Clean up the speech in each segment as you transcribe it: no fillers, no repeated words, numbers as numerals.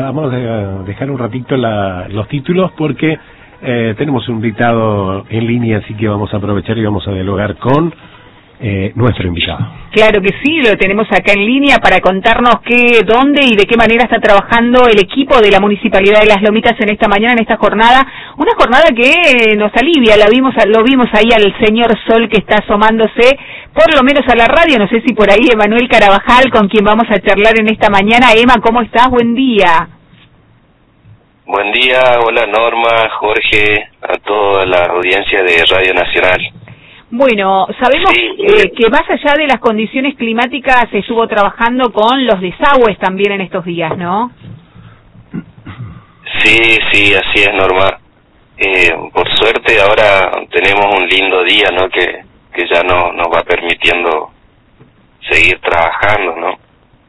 vamos a dejar un ratito los títulos porque tenemos un invitado en línea, así que vamos a aprovechar y vamos a dialogar con nuestro invitado. Claro que sí, lo tenemos acá en línea para contarnos dónde y de qué manera está trabajando el equipo de la Municipalidad de Las Lomitas en esta mañana, en esta jornada. Una jornada que nos alivia, lo vimos ahí al señor sol que está asomándose, por lo menos a la radio. No sé si por ahí Emanuel Carabajal, con quien vamos a charlar en esta mañana. Emma, ¿cómo estás? Buen día. Buen día, hola Norma, Jorge, a toda la audiencia de Radio Nacional. Bueno, sabemos que más allá de las condiciones climáticas se estuvo trabajando con los desagües también en estos días, ¿no? Sí, así es, Norma. Por suerte ahora tenemos un lindo día, ¿no? Que ya nos va permitiendo seguir trabajando, ¿no?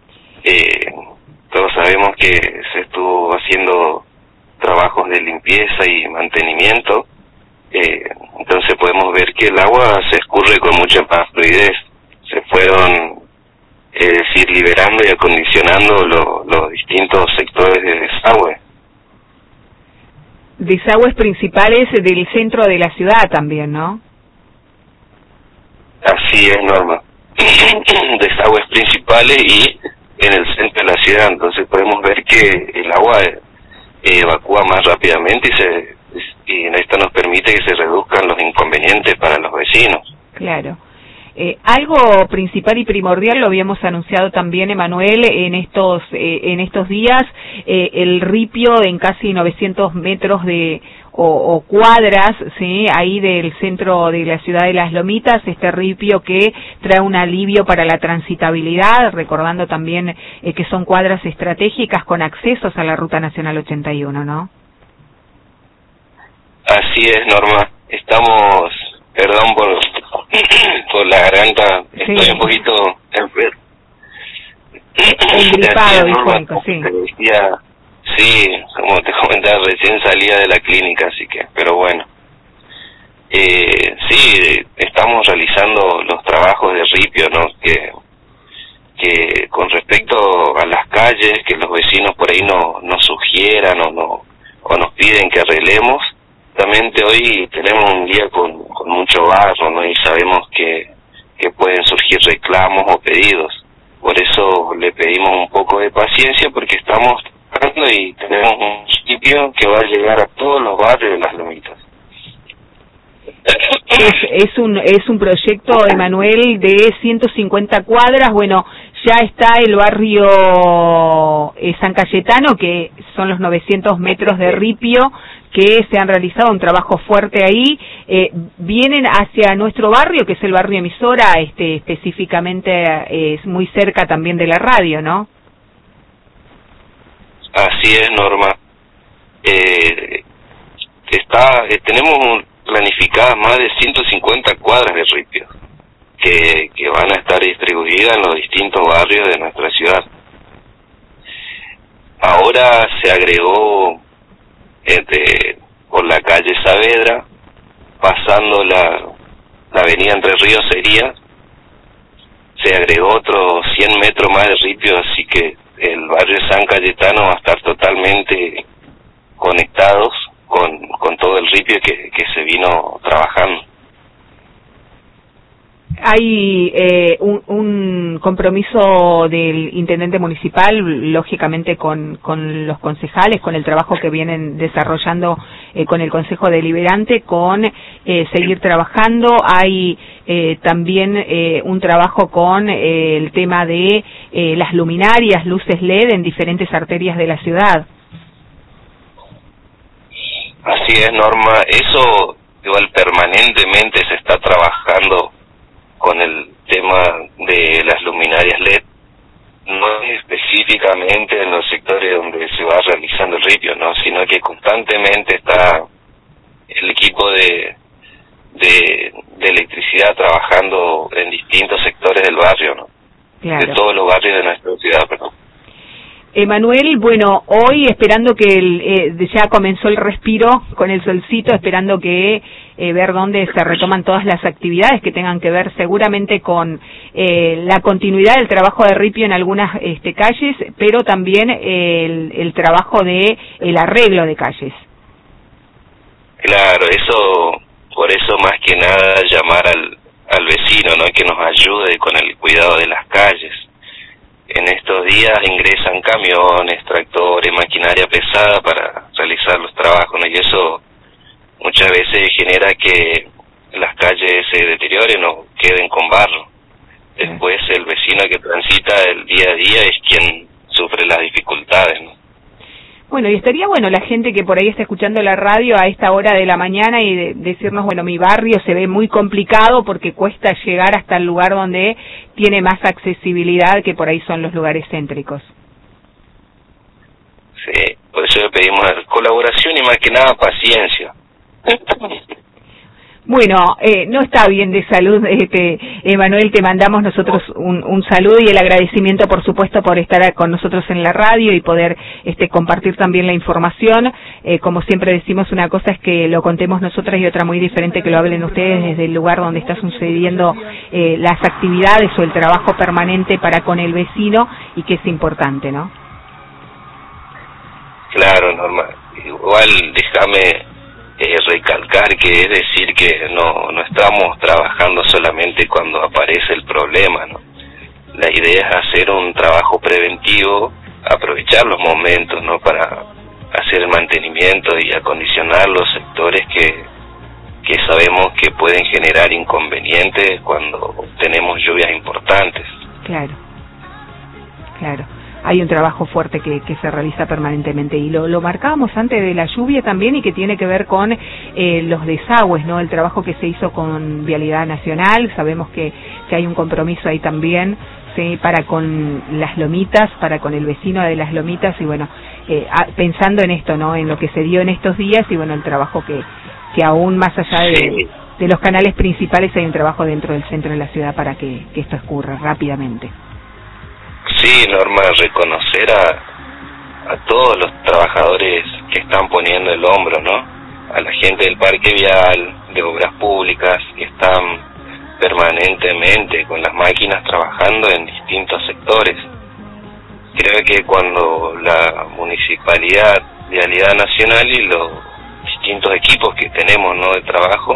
Todos sabemos que se estuvo haciendo trabajos de limpieza y mantenimiento. Entonces podemos ver que el agua se escurre con mucha más fluidez. Se fueron, liberando y acondicionando los distintos sectores de desagüe. Desagües principales del centro de la ciudad también, ¿no? Así es, Norma. Desagües principales y en el centro de la ciudad. Entonces podemos ver que el agua evacúa más rápidamente y esto nos permite que se reduzcan los inconvenientes para los vecinos. Claro. Algo principal y primordial lo habíamos anunciado también, Emanuel, en estos días, el ripio en casi 900 metros o cuadras, ¿sí? Ahí del centro de la ciudad de Las Lomitas, este ripio que trae un alivio para la transitabilidad, recordando también que son cuadras estratégicas con accesos a la Ruta Nacional 81, ¿no? Así es, Norma. Estamos, perdón por la garganta, sí. Estoy un poquito enfermo. Engripado, dijo, sí. Sí, como te comentaba, recién salía de la clínica, así que, pero bueno. Sí, estamos realizando los trabajos de ripio, ¿no? Que con respecto a las calles, que los vecinos por ahí nos sugieran o nos piden que arreglemos. Justamente hoy tenemos un día con mucho barro, ¿no? Y sabemos que pueden surgir reclamos o pedidos. Por eso le pedimos un poco de paciencia, porque estamos trabajando y tenemos un sitio que va a llegar a todos los barrios de Las Lomitas. Es un proyecto, Emanuel, de 150 cuadras. Bueno, ya está el barrio San Cayetano, que son los 900 metros de ripio que se han realizado, un trabajo fuerte ahí. Vienen hacia nuestro barrio, que es el barrio Emisora, específicamente es muy cerca también de la radio, ¿no? Así es, Norma. Tenemos planificadas más de 150 cuadras de ripio que van a estar distribuidas en los distintos barrios de nuestra ciudad. Ahora se agregó por la calle Saavedra, pasando la avenida Entre Ríos se agregó otros 100 metros más de ripio, así que el barrio San Cayetano va a estar totalmente conectados con todo el ripio que se vino trabajando. Hay un compromiso del intendente municipal, lógicamente con los concejales, con el trabajo que vienen desarrollando con el Consejo Deliberante, con seguir trabajando. Hay también un trabajo con el tema de las luminarias, luces LED en diferentes arterias de la ciudad. Así es, Norma. Eso igual permanentemente se está trabajando con el tema de las luminarias LED, no específicamente en los sectores donde se va realizando el ripio, ¿no? Sino que constantemente está el equipo de electricidad trabajando en distintos sectores del barrio, ¿no? Claro. De todos los barrios de nuestra ciudad, perdón. Emanuel, bueno, hoy esperando que ya comenzó el respiro con el solcito, esperando que ver dónde se retoman todas las actividades que tengan que ver seguramente con la continuidad del trabajo de ripio en algunas calles, pero también el trabajo de el arreglo de calles. Claro, por eso más que nada llamar al vecino, ¿no? Que nos ayude con el cuidado de las calles. En estos días ingresan camiones, tractores, maquinaria pesada para realizar los trabajos, ¿no? Y eso muchas veces genera que las calles se deterioren o queden con barro. Después el vecino que transita el día a día es quien sufre las dificultades, ¿no? Bueno, y estaría bueno la gente que por ahí está escuchando la radio a esta hora de la mañana y decirnos, bueno, mi barrio se ve muy complicado porque cuesta llegar hasta el lugar donde tiene más accesibilidad, que por ahí son los lugares céntricos. Sí, por eso le pedimos colaboración y más que nada paciencia. Bueno, no está bien de salud, Emanuel, te mandamos nosotros un saludo y el agradecimiento, por supuesto, por estar con nosotros en la radio y poder compartir también la información. Como siempre decimos, una cosa es que lo contemos nosotras y otra muy diferente que lo hablen ustedes desde el lugar donde está sucediendo las actividades o el trabajo permanente para con el vecino, y que es importante, ¿no? Claro, Norma. Igual déjame recalcar que es decir que no estamos trabajando solamente cuando aparece el problema, ¿no? La idea es hacer un trabajo preventivo, aprovechar los momentos, ¿no? Para hacer el mantenimiento y acondicionar los sectores que sabemos que pueden generar inconvenientes cuando tenemos lluvias importantes. Claro. Hay un trabajo fuerte que se realiza permanentemente, y lo marcábamos antes de la lluvia también, y que tiene que ver con los desagües, ¿no? El trabajo que se hizo con Vialidad Nacional. Sabemos que hay un compromiso ahí también, ¿sí? Para con las lomitas, para con el vecino de las lomitas, y bueno, pensando en esto, ¿no? En lo que se dio en estos días, y bueno, el trabajo que aún más allá de los canales principales hay un trabajo dentro del centro de la ciudad para que esto ocurra rápidamente. Sí, Norma, reconocer a todos los trabajadores que están poniendo el hombro, ¿no? A la gente del parque vial, de obras públicas, que están permanentemente con las máquinas trabajando en distintos sectores. Creo que cuando la Municipalidad, Vialidad Nacional y los distintos equipos que tenemos, ¿no?, de trabajo,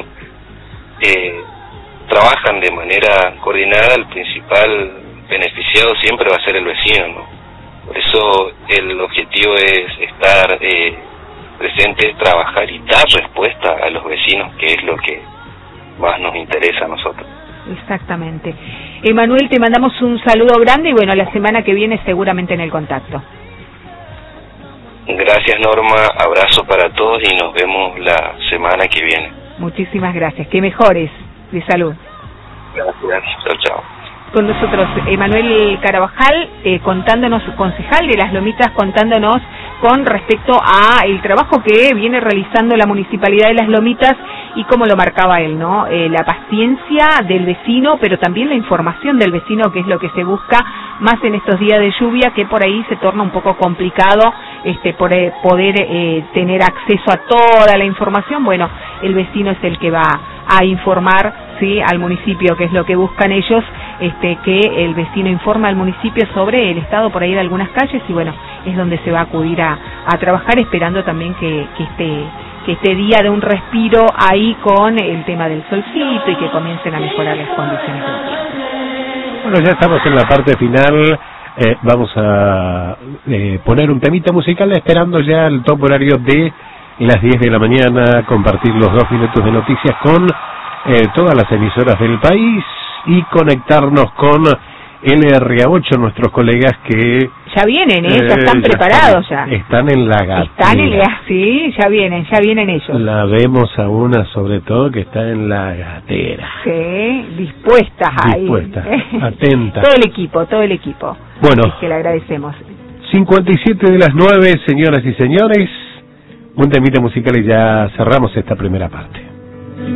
trabajan de manera coordinada, el principal beneficiado siempre va a ser el vecino, ¿no? Por eso el objetivo es estar presentes, trabajar y dar respuesta a los vecinos, que es lo que más nos interesa a nosotros. Exactamente. Emanuel, te mandamos un saludo grande y bueno, la semana que viene seguramente en el contacto. Gracias, Norma, abrazo para todos y nos vemos la semana que viene. Muchísimas gracias, que mejores, de salud. Gracias, chao. Con nosotros Emanuel Carabajal, concejal de Las Lomitas, contándonos con respecto a el trabajo que viene realizando la Municipalidad de Las Lomitas y cómo lo marcaba él, ¿no? La paciencia del vecino, pero también la información del vecino, que es lo que se busca más en estos días de lluvia, que por ahí se torna un poco complicado poder tener acceso a toda la información. Bueno, el vecino es el que va a informar, ¿sí?, al municipio, que es lo que buscan ellos, que el vecino informa al municipio sobre el estado por ahí de algunas calles, y bueno, es donde se va a acudir a trabajar, esperando también que este día de un respiro ahí con el tema del solcito y que comiencen a mejorar las condiciones del tiempo. Bueno, ya estamos en la parte final. Vamos a poner un temita musical, esperando ya el top horario de las 10 de la mañana, compartir los 2 minutos de noticias con todas las emisoras del país y conectarnos con LRA8, nuestros colegas que ya vienen, ya están preparados ya. Están en la gatera. Sí, ya vienen ellos. La vemos a una, sobre todo, que está en la gatera. Sí, dispuestas ahí. Atentas. Todo el equipo. Bueno. Es que le agradecemos. 57 de las 9, señoras y señores. Un temita musical y ya cerramos esta primera parte.